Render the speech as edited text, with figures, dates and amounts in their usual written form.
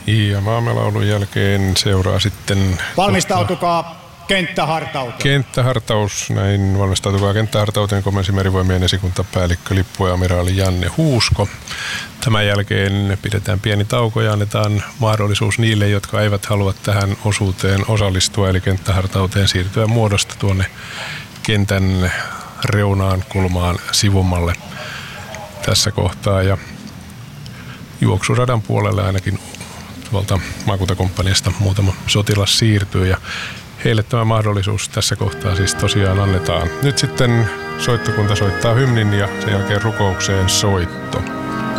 Ja maamelaulun jälkeen seuraa sitten... Valmistautukaa kenttähartauteen. Kenttähartaus, näin valmistautukaa kenttähartauteen, komensi Merivoimien esikuntapäällikkö lippuamiraali Janne Huusko. Tämän jälkeen pidetään pieni tauko ja annetaan mahdollisuus niille, jotka eivät halua tähän osuuteen osallistua, eli kenttähartauteen siirtyä muodosta tuonne kentän reunaan kulmaan sivummalle tässä kohtaa. Ja juoksuradan puolelle ainakin tuolta maakuntakomppaniasta muutama sotilas siirtyy ja heille tämä mahdollisuus tässä kohtaa siis tosiaan annetaan. Nyt sitten soittokunta soittaa hymnin ja sen jälkeen rukoukseen soitto.